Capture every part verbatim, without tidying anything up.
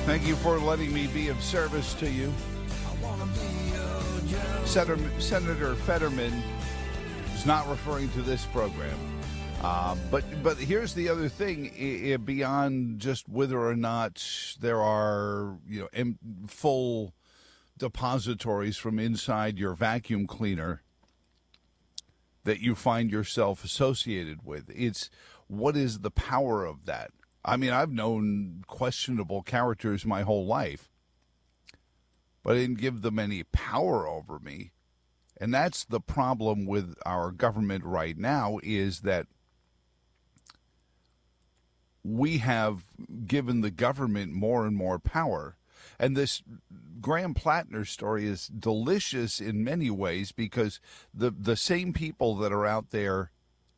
Thank you for letting me be of service to you. Senator, Senator Fetterman is not referring to this program. Uh, but but here's the other thing, I, I, beyond just whether or not there are, you know, em, full depositories from inside your vacuum cleaner that you find yourself associated with. It's what is the power of that? I mean, I've known questionable characters my whole life, but I didn't give them any power over me. And that's the problem with our government right now, is that we have given the government more and more power. And this Graham Plattner story is delicious in many ways, because the, the same people that are out there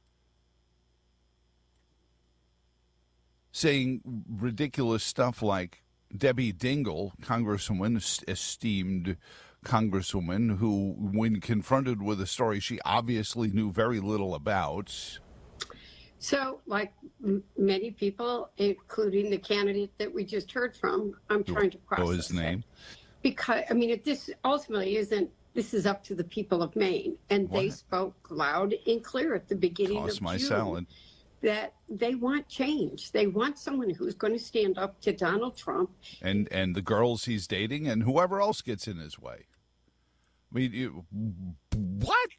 saying ridiculous stuff like Debbie Dingell, Congresswoman, esteemed Congresswoman, who, when confronted with a story she obviously knew very little about. So, like m- many people, including the candidate that we just heard from, I'm trying to process What was his name? It. Because, I mean, it, this ultimately isn't, this is up to the people of Maine. And what? They spoke loud and clear at the beginning Toss of my June salad. that they want change. They want someone who's going to stand up to Donald Trump. And, and the girls he's dating and whoever else gets in his way. I mean, you, what?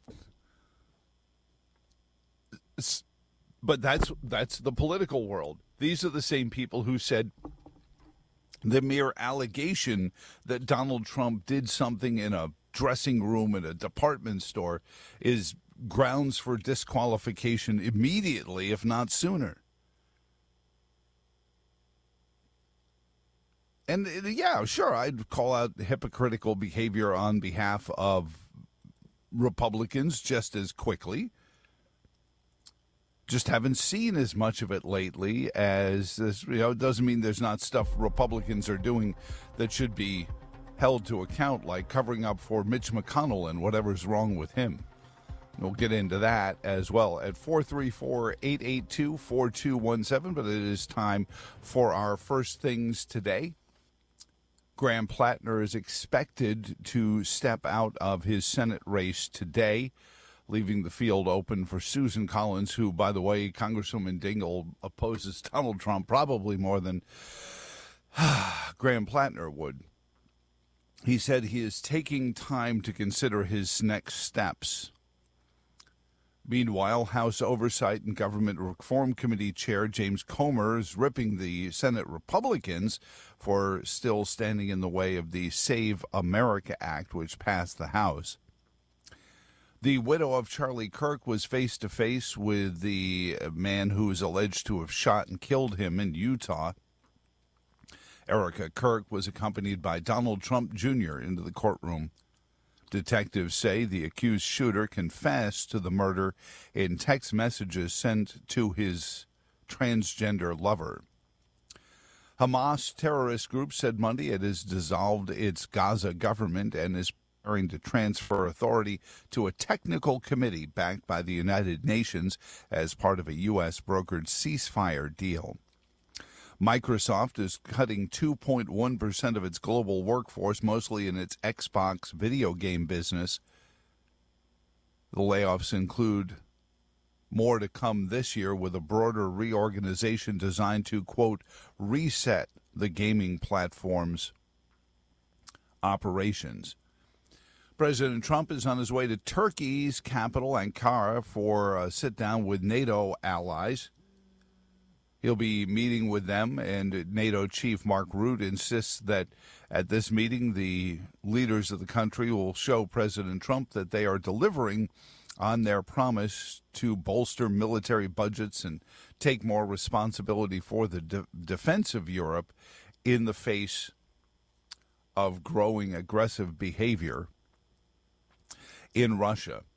It's, But that's that's the political world. These are the same people who said the mere allegation that Donald Trump did something in a dressing room at a department store is grounds for disqualification immediately, if not sooner. And yeah, sure, I'd call out hypocritical behavior on behalf of Republicans just as quickly. Just haven't seen as much of it lately as this. You know, it doesn't mean there's not stuff Republicans are doing that should be held to account, like covering up for Mitch McConnell and whatever's wrong with him. We'll get into that as well at four three four, eight eight two, four two one seven. But it is time for our first things today. Graham Plattner is expected to step out of his Senate race today, leaving the field open for Susan Collins, who, by the way, Congresswoman Dingell opposes Donald Trump probably more than Graham Plattner would. He said he is taking time to consider his next steps. Meanwhile, House Oversight and Government Reform Committee Chair James Comer is ripping the Senate Republicans for still standing in the way of the Save America Act, which passed the House. The widow of Charlie Kirk was face-to-face with the man who is alleged to have shot and killed him in Utah. Erica Kirk was accompanied by Donald Trump Junior into the courtroom. Detectives say the accused shooter confessed to the murder in text messages sent to his transgender lover. Hamas terrorist group said Monday it has dissolved its Gaza government and is preparing to transfer authority to a technical committee backed by the United Nations as part of a U S brokered ceasefire deal. Microsoft is cutting two point one percent of its global workforce, mostly in its Xbox video game business. The layoffs include more to come this year, with a broader reorganization designed to, quote, reset the gaming platform's operations. President Trump is on his way to Turkey's capital, Ankara, for a sit-down with NATO allies. He'll be meeting with them, and NATO Chief Mark Rutte insists that at this meeting, the leaders of the country will show President Trump that they are delivering on their promise to bolster military budgets and take more responsibility for the de- defense of Europe in the face of growing aggressive behavior in Russia.